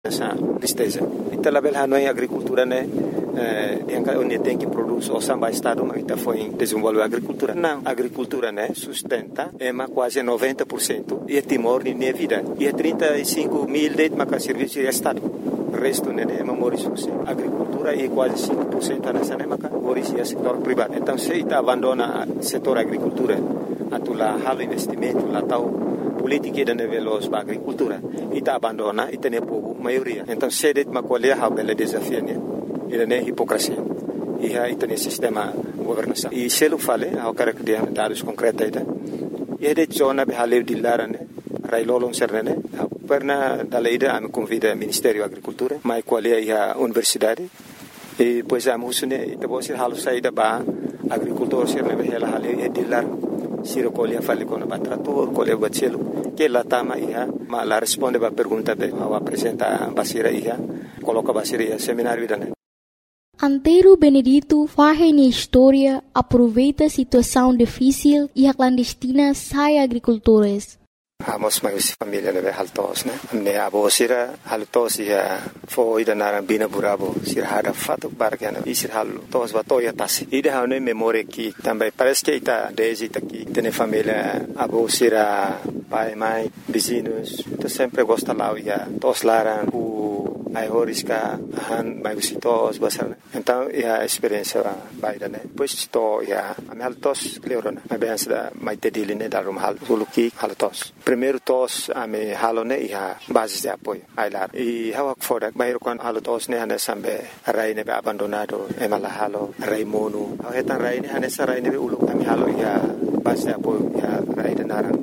essa tristeza. Então, a belha não é agricultura, né? Onde tem que produzir o samba estado, mas então foi desenvolver a agricultura. Não, a agricultura, né? Sustenta, é quase 90%. E é Timor de minha vida. E é 35 mil de serviço de estado. O resto, né? É Maurício. Agricultura é quase 5% nessa época. Maurício é setor privado. Então, se está abandona o setor agricultura, a tu lá halo investimento, lá tal política da veloz para a agricultura, e está abandona e tem povo maioria. Então, se de uma colher a bela desafio, né? Ele não é hipocrisia. E aí tem sistema governação. E se ele fala, eu quero que dê dados concretos aí, e de zona de haleu de lara, né? Railolon serne, perna da lei da me convida Ministério da Agricultura, mas qual é a universidade? E pois a musune, e depois se halu saída ba agricultor serne be ela haleu e de lara. Siro colher fale com o trator, colher bacelo, que lá tama ia, mas lá responde a pergunta be, ao apresenta basira ia, coloca basira ia seminário da né. Antero Benedito faz na história, aproveita a situação difícil e a clandestina sai agricultores. Amos mais família leve haltos, né? Ne abo sira haltos ia foi da narambina burabo sira hada fato bargana e sira haltos batoya tasi. E de haune memória que também parece que está desde aqui tem família abo sira pai mãe vizinhos, tu sempre gosta lá ia tos laran ai horiska han mai visitos basar. Então a experiência vai da né. Pois to ia a haltos cleorona. A bem da mai tedili né da rumhal suluki haltos. Primeiro tos a me halone ia base de apoio ai lá. E hawak fora bairro quan haltos né hane sambe rai ne abandonado e malahalo rai monu. Hetan rai ne hane sa rai ne ulu kami halo ia base de apoio ia rai de naran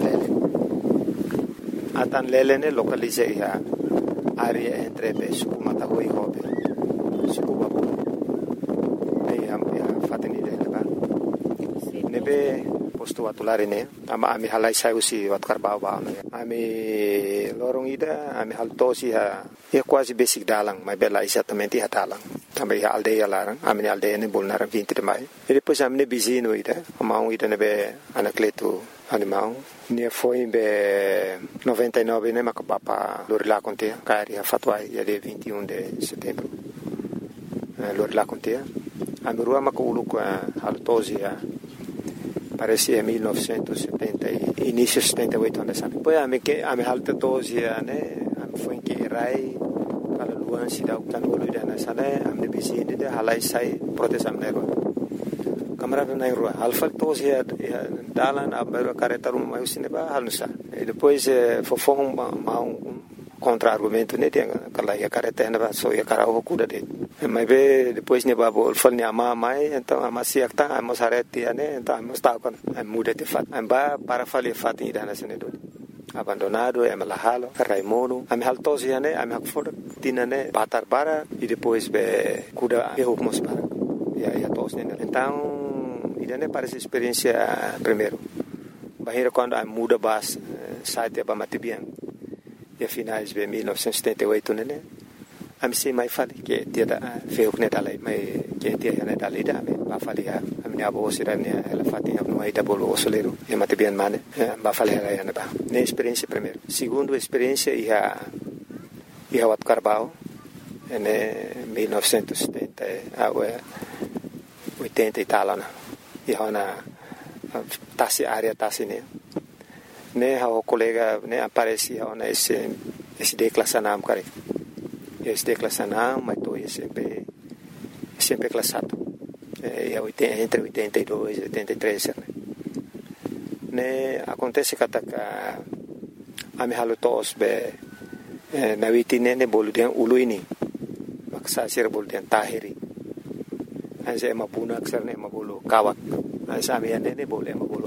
atan lele ne localize ia área entre suku matahui hobe suku babu nei am fateni de leba nebe posto atulare ne ama ami halai sai usi wat karbau ba ami lorong ida ami haltosi ha e quase basic dalang mai bela exatamente ha dalang também a aldeia larang ami aldeia ne bolnar 20 de mai e depois ami ne bizino ida amau ida nebe anacleto animal ne foi em 99 né macapapa Lorila contea cari a fatwai dia 21 de setembro Lorila contea a mirua maculu com a haltosia parece em 1970 início 78 nessa depois a me haltosia né foi em que rai para luan se dá o tanolo ida nessa né a me bizine de halai sai protestam nego camarada na rua alfa tos ya dalan abero careta rumah usine ba halusa e depois fofong contra argumento ne tem aquela ya careta na so ya cara o cuda de mas be depois ne ba bol fal ne ama mai então ama siakta amos areti ne então amos ta con muda de fat ba para fali fat ida na sene do abandonado é malahalo raimono am haltos ya ne am hakfor tinane batar bara e depois be cuda e humos para ya tos ne então idane parece experiência primeiro bahira quando a muda bas site ba matibian e finais de 1978 né a me sei mais fale que dia da feu que dalai mai que dia né dalai da ba fale a minha avó sira né ela fatinha no aí da bolo osoleiro e matibian mane ba fale ela ya ba ne experiência primeiro segundo experiência ia wat carbao né 1970 80 e tal né e hona tasi área tasi ne o colega ne aparece hona esse declassanam cara esse declassanam mas tô sempre classado é entre 82 e 83 ne acontece que a me halutos be na witine ne boludian uluini maksa sir boludian tahiri anse mapuna aksarne mabulu kawak ansa miane ne boleh mabulu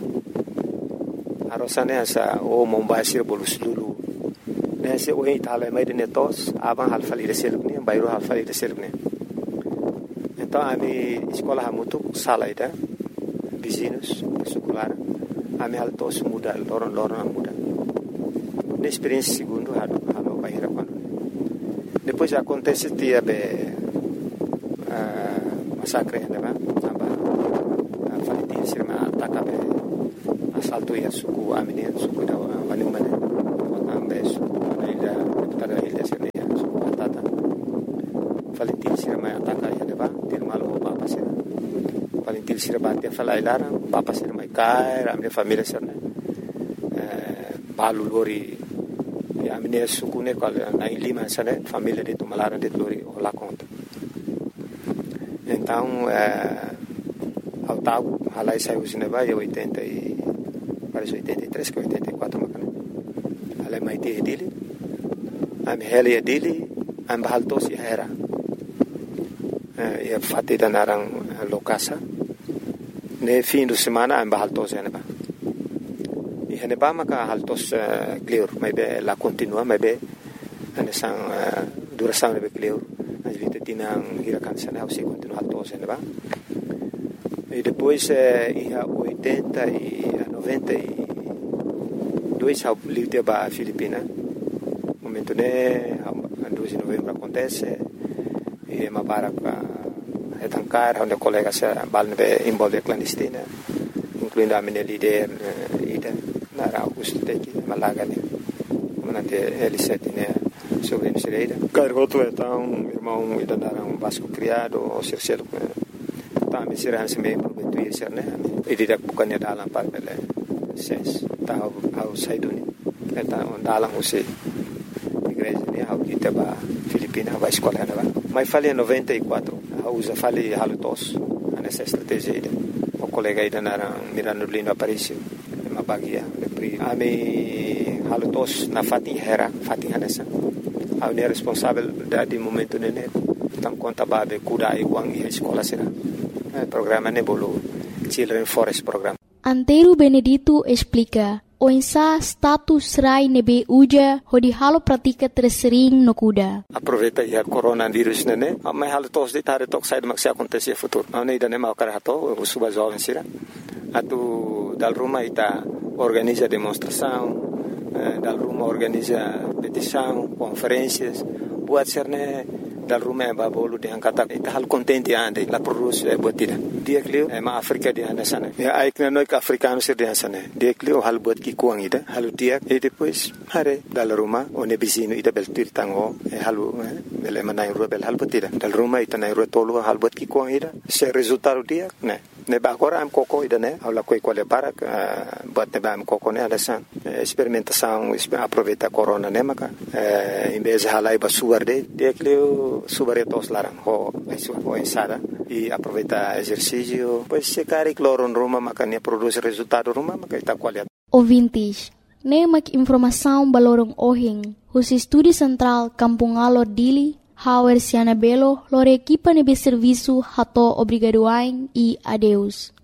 arosa ne asa o mombasir bolu sulu ne se o itala mai de netos aban halfali de selukne bayro halfali de selukne então ami escola hamutu salaida vizinhos secular ami altos muda loron muda ne experiência segundo halo bayra quando depois acontece dia be massacre né samba falitin sirma atakabe assalto ya suku amine suku da wani mana ambe suku ida tada ida sirne Valentil sira mai ataka ya deba ter malo papa sira Valentil sira batia fala ilara papa sira mai kai ramne família sira balu lori ya mine sukune kal na lima sira família de tomalara de lori ola conta então ao tago halai saiu sineba e 80 e parece 83 que 84 macana halai mai te dele am hele dele am bahaltos ya era e fatti da narang lokasa ne fim de semana am bahaltos ya neba e neba maka haltos clear mai be la continua mai be ane sang duração be clear as vite tinang hirakan sana se continua haltos ya neba e depois ia 80 e 92 ao livre ba Filipina momento né 2 de novembro acontece e mabarak etankar onde colegas balne involve clandestina incluindo a minha líder ida na Augusto Teki Malaga né comandante L7 né sobre a Misereira cargoto então irmão ida na Vasco criado o Cercelo tá me será se meio prometuir ser né e didak bukannya dalam parpele ses tahu au saiduni então dalam usi igreja né ao que tava Filipina vai escola né mas falei 94 usa falei halutos nessa estratégia o colega ainda era Mirano Lino Aparício uma bagia a me halutos na Fatihera nessa a unidade responsável de momento né então conta babe cuidar e uang e escola será programa Nebolo Children Forest Program. Antero Benedito explica o ensa status rai nebe uja hodi halo pratika tersering no kuda. Aproveita ya coronavírus né? Mas halo tos de tare tok sai de maxi acontecer futuro. Não ainda nem mal carato o suba jovem sira. Atu dal Roma ita organiza demonstração, dal Roma organiza petição, conferências, buat serne dal Roma babolo de angkata ita hal contente ande la produce botida. Dia klio ma Afrika di anda sana. Ya aikna noi ka africano sir di sana. Dia klio hal bot ki kuang ida halu dia e depois hare dal Roma one bisino ida bel tirtango halu bele manai rubel hal botida. Dal Roma ita nai rotolo hal bot ki kuang ida. Se resultado dia ne ba agora am coco ida ne aula coi quale para bot ne ba am coco ne ala san experimentação aproveita corona ne maka em vez halai ba suarde dia klio subaretos larang ho ensada e aproveita exercício pois se cari cloro em Roma maka ne produz resultado Roma maka ita qualidade. Ouvintes, nemak informação balorong ohing, os estúdio central Kampung Alor Dili, Hauer Siana Belo, lor equipa nebe serviço hato obrigadoain e adeus.